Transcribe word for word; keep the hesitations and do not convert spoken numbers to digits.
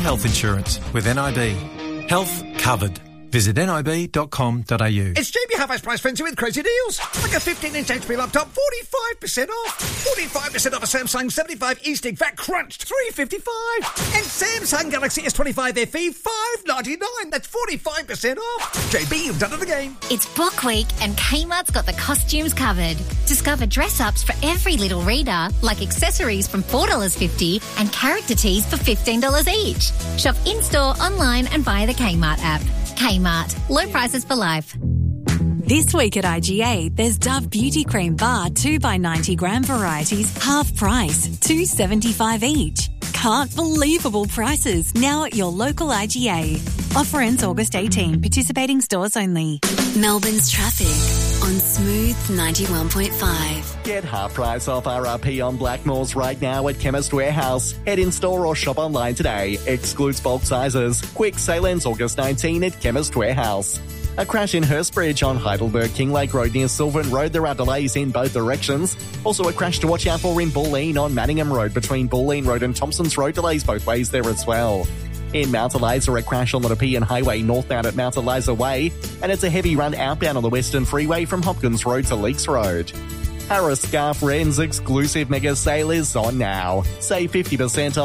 health insurance with N I B. Health covered. Visit nib dot com dot a u. It's Jamie Half Price Frenzy with crazy deals. Like a fifteen inch H P laptop, forty-five percent off. forty-five percent off a Samsung seventy-five E-Stick Fat Crunched, three fifty-five. And Samsung Galaxy S twenty-five F E, five ninety-nine. That's forty-five percent off. J B, you've done it again. It's Book Week and Kmart's got the costumes covered. Discover dress-ups for every little reader, like accessories from four dollars fifty and character tees for fifteen dollars each. Shop in-store, online and via the Kmart app. Kmart. Low prices for life. This week at I G A, there's Dove Beauty Cream Bar two by ninety gram varieties, half price, two dollars seventy-five each. Can't believable prices now at your local I G A. Offer ends August eighteenth. Participating stores only. Melbourne's traffic on Smooth ninety-one point five. Get half price off R R P on Blackmores right now at Chemist Warehouse. Head in store or shop online today. Excludes bulk sizes. Quick sale ends August nineteenth at Chemist Warehouse. A crash in Hurstbridge on Heidelberg Kinglake Road near Sylvan Road. There are delays in both directions. Also a crash to watch out for in Bulleen on Manningham Road between Bulleen Road and Thompson's Road. Delays both ways there as well. In Mount Eliza, a crash on the Nepean Highway northbound at Mount Eliza Way. And it's a heavy run outbound on the Western Freeway from Hopkins Road to Leakes Road. Harris Scarf Wren's exclusive mega sale is on now. Save fifty percent off